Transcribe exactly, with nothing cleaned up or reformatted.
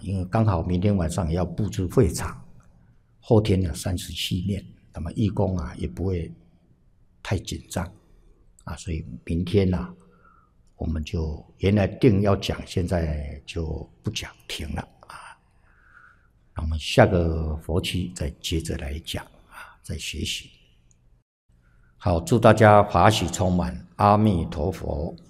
因为刚好明天晚上也要布置会场，后天呢三十七念，那么义工啊也不会太紧张啊，所以明天呢、啊、我们就原来定要讲，现在就不讲，停了啊。那我们下个佛期再接着来讲啊，再学习。好，祝大家法喜充满，阿弥陀佛。